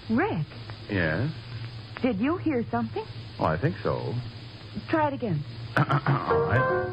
Rick, Yes? did you hear something? Oh, I think so. Try it again. All right.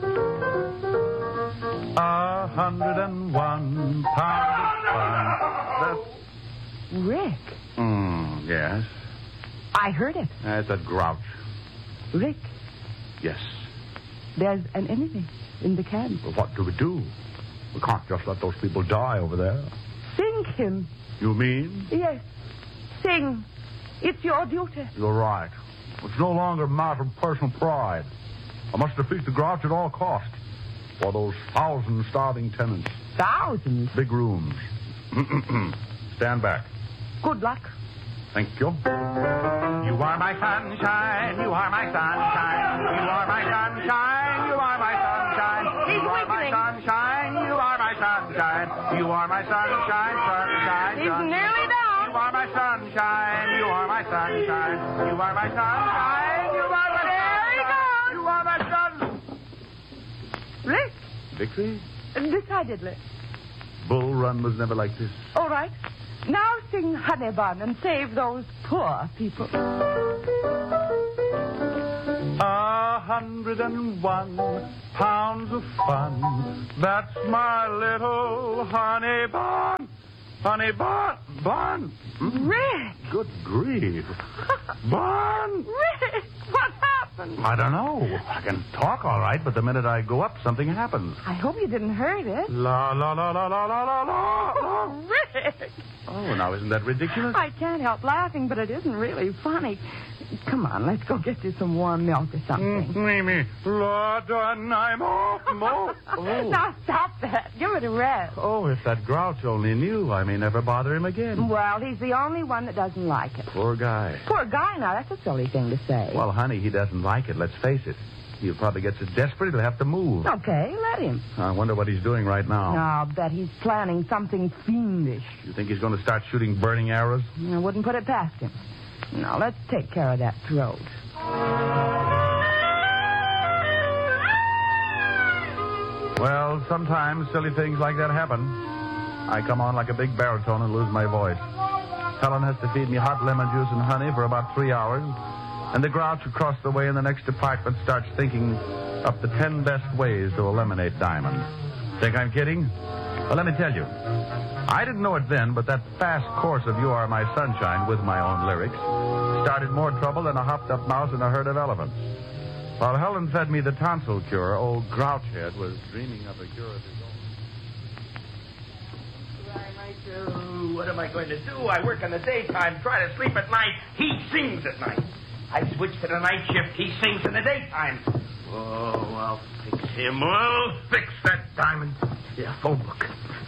101 pounds of fun. Rick, Yes? I heard it. That's a grouch. Rick, Yes. there's an enemy in the camp. Well, what do we do? We can't just let those people die over there. Sing him. You mean? Yes, sing. It's your duty. You're right. It's no longer a matter of personal pride. I must defeat the grouch at all cost. For those 1,000 starving tenants. Thousands. Big rooms. Stand back. Good luck. Thank you. You are my sunshine. You are my sunshine. You are my sunshine. You are my sunshine. He's You are my weakening. sunshine. You are my sunshine. You are my sunshine. Sunshine. He's sunshine. nearly down. You are my sunshine. You are my sunshine. You are my sunshine. You are my There he sunshine. goes. You are my sun. Rick, Victory? decidedly. Bull Run was never like this. All right. Now sing Honey Bun and save those poor people. 101 pounds of fun. That's my little honey bun. Honey bun. Bun. Rick! Good grief. Bun. Rick! What happened? I don't know. I can talk all right, but the minute I go up, something happens. I hope you didn't hurt it. La, la, la, la, la, la, la, la. Rick! Oh, now isn't that ridiculous? I can't help laughing, but it isn't really funny. Come on, let's go get you some warm milk or something. Mimi. Lord, I'm off. Oh. Now stop that. Give it a rest. Oh, if that grouch only knew, I may never bother him again. Well, he's the only one that doesn't like it. Poor guy. Poor guy, now. That's a silly thing to say. Well, honey, he doesn't like it. Let's face it. He'll probably get so desperate he'll have to move. Okay, let him. I wonder what he's doing right now. I'll bet he's planning something fiendish. You think he's going to start shooting burning arrows? I wouldn't put it past him. Now, let's take care of that throat. Well, sometimes silly things like that happen. I come on like a big baritone and lose my voice. Helen has to feed me hot lemon juice and honey for about 3 hours. And the grouch across the way in the next apartment starts thinking up the 10 best ways to eliminate Diamond. Think I'm kidding? Well, let me tell you. I didn't know it then, but that fast course of You Are My Sunshine with my own lyrics started more trouble than a hopped-up mouse in a herd of elephants. While Helen fed me the tonsil cure, old Grouchhead was dreaming of a cure of his own. What am I going to do? I work in the daytime, try to sleep at night. He sings at night. I switch to the night shift. He sings in the daytime. Oh, I'll fix him. I'll fix that Diamond. Yeah, phone book.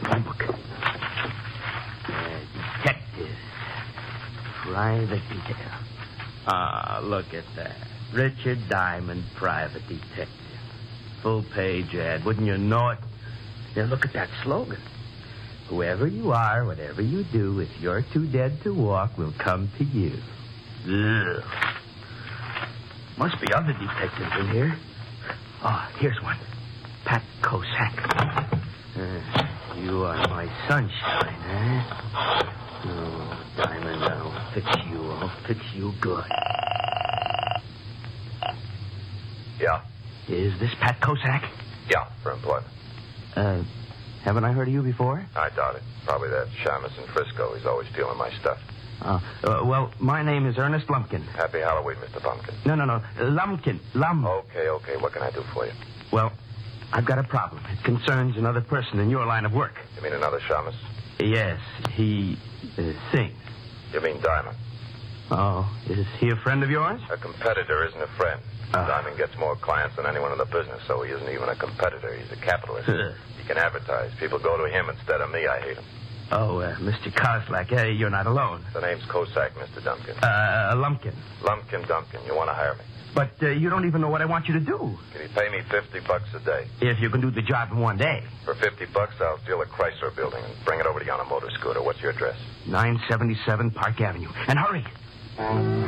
Detective. Private detail. Ah, look at that. Richard Diamond, private detective. Full-page ad. Wouldn't you know it? Now, look at that slogan. Whoever you are, whatever you do, if you're too dead to walk, we'll come to you. Ugh. Must be other detectives in here. Oh, here's one. Pat Kosak. You are my sunshine, eh? Oh, Diamond, I'll fix you. I'll fix you good. Yeah? Is this Pat Kosak? Yeah, for employment. Haven't I heard of you before? I doubt it. Probably that Shamus in Frisco. He's always stealing my stuff. Well, my name is Ernest Lumpkin. Happy Halloween, Mr. Pumpkin. No. Lumpkin. Okay. What can I do for you? Well, I've got a problem. It concerns another person in your line of work. You mean another Shamus? Yes, he sings. You mean Diamond? Oh, is he a friend of yours? A competitor isn't a friend. Diamond gets more clients than anyone in the business, so he isn't even a competitor. He's a capitalist. He can advertise. People go to him instead of me. I hate him. Oh, Mr. Koslak, you're not alone. The name's Kosak, Mr. Dumpkin. Lumpkin. Lumpkin Dumpkin. You want to hire me? But you don't even know what I want you to do. Can you pay me $50 a day? If you can do the job in one day. For $50, I'll steal a Chrysler building and bring it over to you on a motor scooter. What's your address? 977 Park Avenue. And hurry.